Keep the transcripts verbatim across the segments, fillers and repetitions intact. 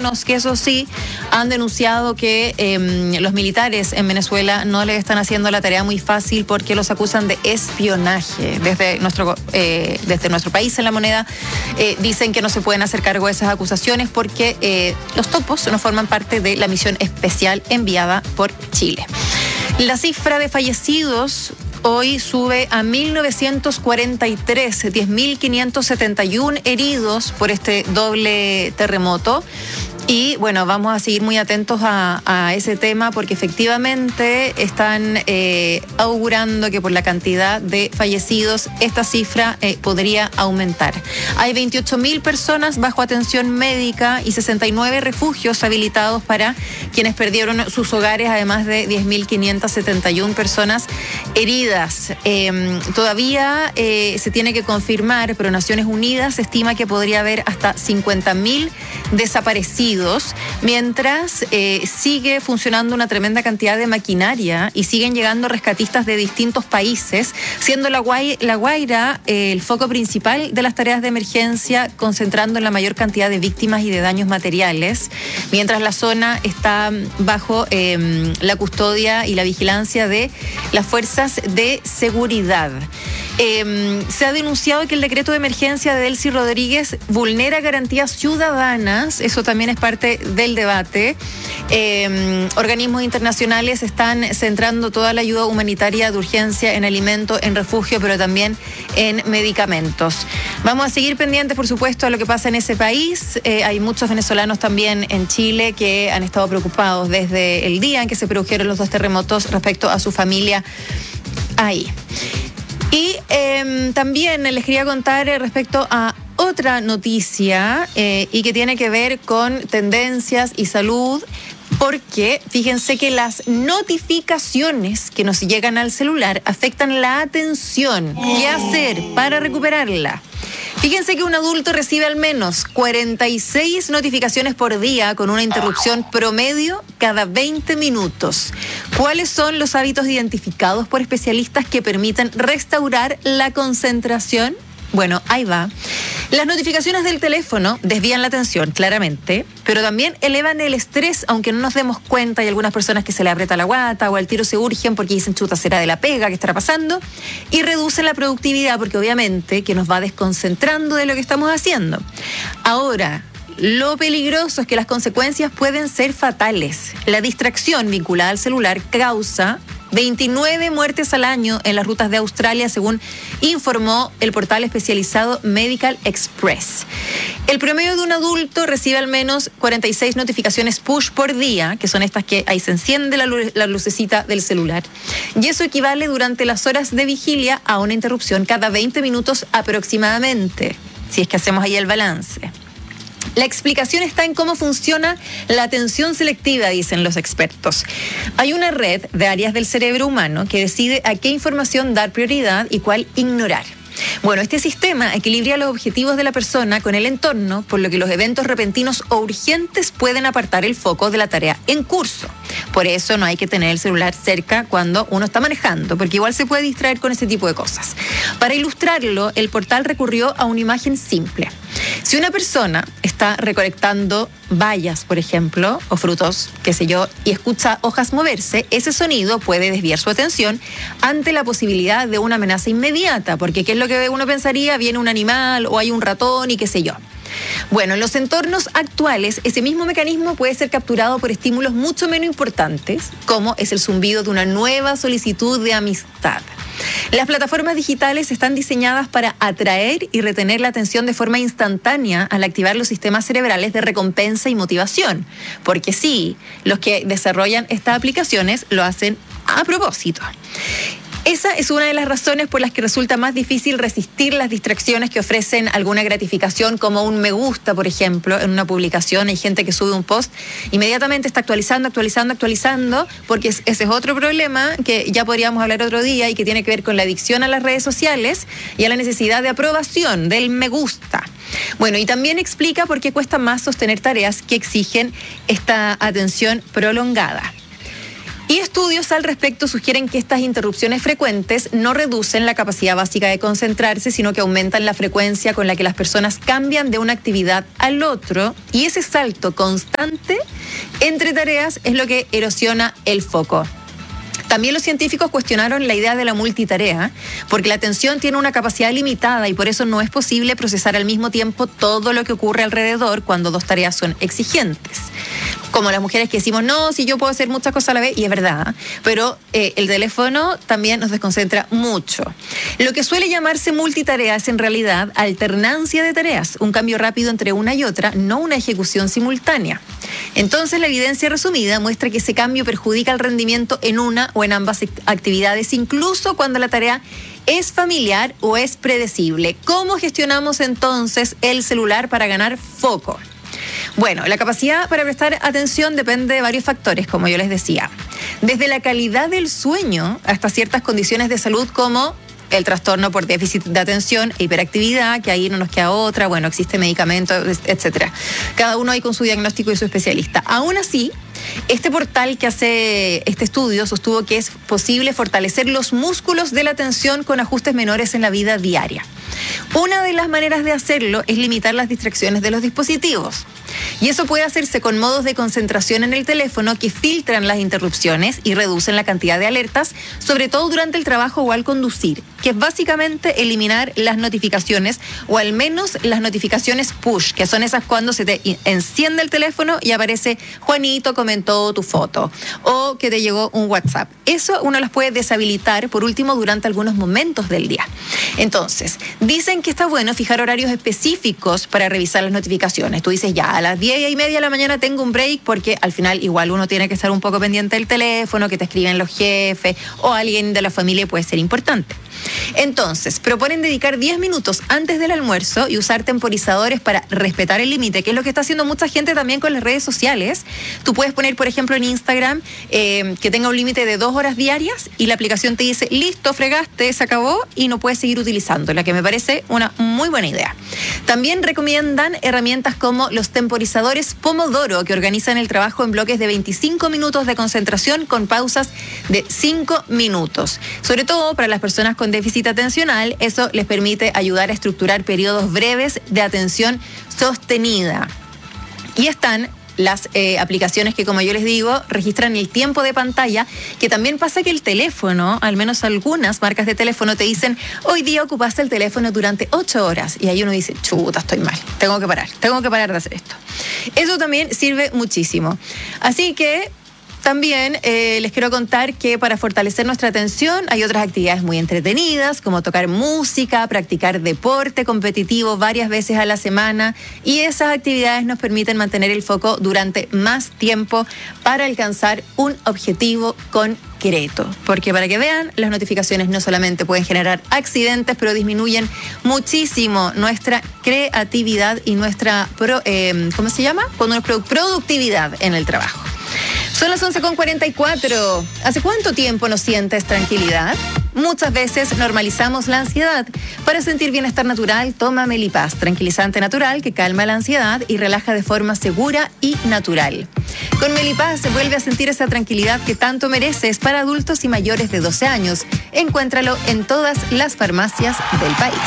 gobiernos que, eso sí, han denunciado que eh, los militares en Venezuela no les están haciendo la tarea muy fácil porque los acusan de espionaje. Desde nuestro, eh, desde nuestro país en La Moneda eh, dicen que no se pueden hacer cargo de esas acusaciones porque eh, los topos no forman parte de la misión especial enviada por Chile. La cifra de fallecidos hoy sube a mil novecientos cuarenta y tres, diez mil quinientos setenta y uno heridos por este doble terremoto. Y bueno, vamos a seguir muy atentos a, a ese tema porque efectivamente están eh, augurando que por la cantidad de fallecidos esta cifra eh, podría aumentar. Hay veintiocho mil personas bajo atención médica y sesenta y nueve refugios habilitados para quienes perdieron sus hogares, además de diez mil quinientos setenta y una personas heridas. Eh, todavía eh, se tiene que confirmar, pero Naciones Unidas estima que podría haber hasta cincuenta mil desaparecidos. Mientras eh, sigue funcionando una tremenda cantidad de maquinaria y siguen llegando rescatistas de distintos países, siendo La, Guay, la Guaira eh, el foco principal de las tareas de emergencia, concentrando en la mayor cantidad de víctimas y de daños materiales, mientras la zona está bajo eh, la custodia y la vigilancia de las fuerzas de seguridad. Eh, se ha denunciado que el decreto de emergencia de Delcy Rodríguez vulnera garantías ciudadanas, eso también es parte del debate. Eh, organismos internacionales están centrando toda la ayuda humanitaria de urgencia en alimentos, en refugio, pero también en medicamentos. Vamos a seguir pendientes, por supuesto, a lo que pasa en ese país. Eh, hay muchos venezolanos también en Chile que han estado preocupados desde el día en que se produjeron los dos terremotos respecto a su familia ahí. Y eh, también les quería contar respecto a otra noticia eh, y que tiene que ver con tendencias y salud, porque fíjense que las notificaciones que nos llegan al celular afectan la atención. ¿Qué hacer para recuperarla? Fíjense que un adulto recibe al menos cuarenta y seis notificaciones por día con una interrupción promedio cada veinte minutos. ¿Cuáles son los hábitos identificados por especialistas que permiten restaurar la concentración? Bueno, ahí va. Las notificaciones del teléfono desvían la atención, claramente, pero también elevan el estrés, aunque no nos demos cuenta. Hay algunas personas que se le aprieta la guata o al tiro se urgen porque dicen, chuta, será de la pega, ¿qué estará pasando? Y reducen la productividad porque obviamente que nos va desconcentrando de lo que estamos haciendo. Ahora, lo peligroso es que las consecuencias pueden ser fatales. La distracción vinculada al celular causa veintinueve muertes al año en las rutas de Australia, según informó el portal especializado Medical Express. El promedio de un adulto recibe al menos cuarenta y seis notificaciones push por día, que son estas que ahí se enciende la, lu- la lucecita del celular. Y eso equivale durante las horas de vigilia a una interrupción cada veinte minutos aproximadamente, si es que hacemos ahí el balance. La explicación está en cómo funciona la atención selectiva, dicen los expertos. Hay una red de áreas del cerebro humano que decide a qué información dar prioridad y cuál ignorar. Bueno, este sistema equilibra los objetivos de la persona con el entorno, por lo que los eventos repentinos o urgentes pueden apartar el foco de la tarea en curso. Por eso no hay que tener el celular cerca cuando uno está manejando, porque igual se puede distraer con ese tipo de cosas. Para ilustrarlo, el portal recurrió a una imagen simple. Si una persona está recolectando bayas, por ejemplo, o frutos, qué sé yo, y escucha hojas moverse, ese sonido puede desviar su atención ante la posibilidad de una amenaza inmediata, porque ¿qué es lo que uno pensaría? Viene un animal o hay un ratón y qué sé yo. Bueno, en los entornos actuales, ese mismo mecanismo puede ser capturado por estímulos mucho menos importantes, como es el zumbido de una nueva solicitud de amistad. Las plataformas digitales están diseñadas para atraer y retener la atención de forma instantánea al activar los sistemas cerebrales de recompensa y motivación. Porque sí, los que desarrollan estas aplicaciones lo hacen a propósito. Esa es una de las razones por las que resulta más difícil resistir las distracciones que ofrecen alguna gratificación, como un me gusta, por ejemplo, en una publicación. Hay gente que sube un post, inmediatamente está actualizando, actualizando, actualizando, porque ese es otro problema que ya podríamos hablar otro día y que tiene que ver con la adicción a las redes sociales y a la necesidad de aprobación del me gusta. Bueno, y también explica por qué cuesta más sostener tareas que exigen esta atención prolongada. Y estudios al respecto sugieren que estas interrupciones frecuentes no reducen la capacidad básica de concentrarse, sino que aumentan la frecuencia con la que las personas cambian de una actividad al otro, y ese salto constante entre tareas es lo que erosiona el foco. También los científicos cuestionaron la idea de la multitarea, porque la atención tiene una capacidad limitada y por eso no es posible procesar al mismo tiempo todo lo que ocurre alrededor cuando dos tareas son exigentes. Como las mujeres que decimos, no, si yo puedo hacer muchas cosas a la vez, y es verdad, pero eh, el teléfono también nos desconcentra mucho. Lo que suele llamarse multitarea es en realidad alternancia de tareas, un cambio rápido entre una y otra, no una ejecución simultánea. Entonces, la evidencia resumida muestra que ese cambio perjudica el rendimiento en una o en ambas actividades, incluso cuando la tarea es familiar o es predecible. ¿Cómo gestionamos entonces el celular para ganar foco? Bueno, la capacidad para prestar atención depende de varios factores, como yo les decía. Desde la calidad del sueño hasta ciertas condiciones de salud como el trastorno por déficit de atención e hiperactividad, que ahí no nos queda otra, bueno, existe medicamento, etcétera. Cada uno ahí con su diagnóstico y su especialista. Aún así, este portal que hace este estudio sostuvo que es posible fortalecer los músculos de la atención con ajustes menores en la vida diaria. Una de las maneras de hacerlo es limitar las distracciones de los dispositivos. Y eso puede hacerse con modos de concentración en el teléfono que filtran las interrupciones y reducen la cantidad de alertas, sobre todo durante el trabajo o al conducir, que es básicamente eliminar las notificaciones, o al menos las notificaciones push, que son esas cuando se te enciende el teléfono y aparece Juanito comentó tu foto, o que te llegó un WhatsApp. Eso uno las puede deshabilitar, por último, durante algunos momentos del día. Entonces, dicen que está bueno fijar horarios específicos para revisar las notificaciones. Tú dices, ya, a las diez y media de la mañana tengo un break, porque al final igual uno tiene que estar un poco pendiente del teléfono, que te escriben los jefes o alguien de la familia puede ser importante. Entonces, proponen dedicar diez minutos antes del almuerzo y usar temporizadores para respetar el límite, que es lo que está haciendo mucha gente también con las redes sociales. Tú puedes poner, por ejemplo, en Instagram eh, que tenga un límite de dos horas diarias y la aplicación te dice, listo, fregaste, se acabó y no puedes seguir utilizándola, que me parece una muy buena idea. También recomiendan herramientas como los temporizadores Pomodoro, que organizan el trabajo en bloques de veinticinco minutos de concentración con pausas de cinco minutos. Sobre todo para las personas con déficit atencional, eso les permite ayudar a estructurar periodos breves de atención sostenida. Y están las eh, aplicaciones que, como yo les digo, registran el tiempo de pantalla, que también pasa que el teléfono, al menos algunas marcas de teléfono te dicen, hoy día ocupaste el teléfono durante ocho horas, y ahí uno dice, chuta, estoy mal, tengo que parar, tengo que parar de hacer esto. Eso también sirve muchísimo. Así que también eh, les quiero contar que para fortalecer nuestra atención hay otras actividades muy entretenidas, como tocar música, practicar deporte competitivo varias veces a la semana, y esas actividades nos permiten mantener el foco durante más tiempo para alcanzar un objetivo concreto. Porque para que vean, las notificaciones no solamente pueden generar accidentes, pero disminuyen muchísimo nuestra creatividad y nuestra, pro, eh, ¿cómo se llama? Productividad en el trabajo. Son las once con cuarenta y cuatro. ¿Hace cuánto tiempo no sientes tranquilidad? Muchas veces normalizamos la ansiedad. Para sentir bienestar natural, toma Melipaz, tranquilizante natural que calma la ansiedad y relaja de forma segura y natural. Con Melipaz se vuelve a sentir esa tranquilidad que tanto mereces, para adultos y mayores de doce años. Encuéntralo en todas las farmacias del país.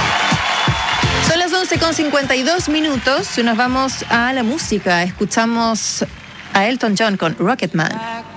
Son las once con cincuenta y dos minutos. Nos vamos a la música. Escuchamos a Elton John con Rocketman.